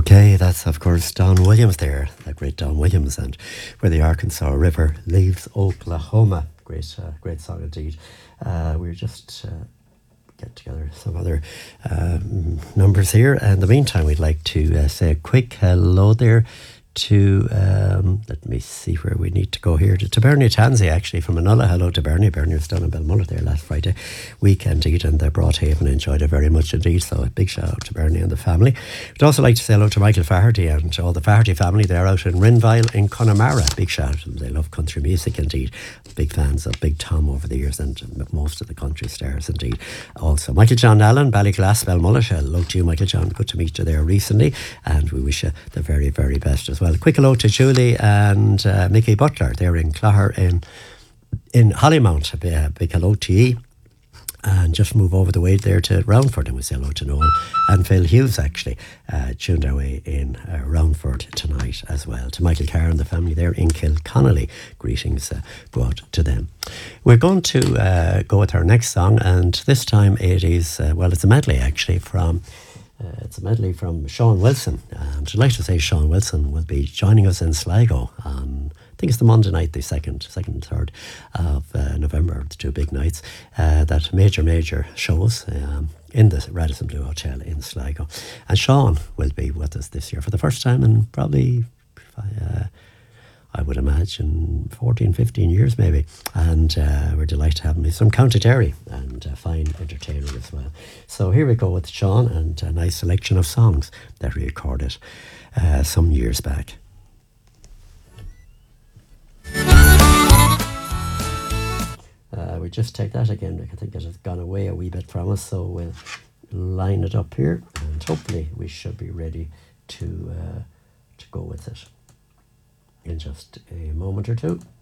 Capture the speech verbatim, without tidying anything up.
Okay, that's of course Don Williams there, that great Don Williams, and Where the Arkansas River Leaves Oklahoma. Great, uh, great song indeed. Uh, we're just uh, get together some other um, numbers here. In the meantime, we'd like to uh, say a quick hello there to, um, let me see where we need to go here, to, to Bernie Tansey actually from Manola. Hello to Bernie. Bernie was down in Belmullet there last Friday week indeed, and they brought Haven, enjoyed it very much indeed, so a big shout out to Bernie and the family. We'd also like to say hello to Michael Faherty and all the Faherty family. They're out in Rinville in Connemara. Big shout out to them. They love country music indeed. Big fans of Big Tom over the years, and most of the country stars indeed. Also Michael John Allen, Ballyglass, Belmullet. Hello to you, Michael John. Good to meet you there recently, and we wish you the very, very best as well. Quick hello to Julie and uh, Mickey Butler. They're in Clogher in in Hollymount. A big hello to you. And just move over the way there to Roundford, and we say hello to Noel and Phil Hughes actually uh, tuned our way in uh, Roundford tonight as well. To Michael Carr and the family there in Kilconnelly, greetings uh, brought to them. We're going to uh, go with our next song, and this time it is uh, well, it's a medley actually from Uh, it's a medley from Sean Wilson. And I'd like to say Sean Wilson will be joining us in Sligo on, I think it's the Monday night, the second, second and third of uh, November, the two big nights, uh, that major, major shows um, in the Radisson Blue Hotel in Sligo. And Sean will be with us this year for the first time in probably, uh, I would imagine, fourteen, fifteen years maybe. And uh, we're delighted to have him. He's from County Derry and a fine entertainer as well. So here we go with Sean and a nice selection of songs that we recorded uh, some years back. Uh, we just take that again. I think it has gone away a wee bit from us, so we'll line it up here and hopefully we should be ready to uh, to go with it in just a moment or two.